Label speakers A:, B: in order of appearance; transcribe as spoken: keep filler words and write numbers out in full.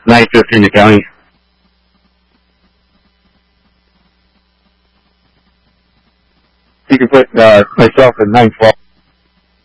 A: nine fifty in the county. You can put uh, myself at nine twelve.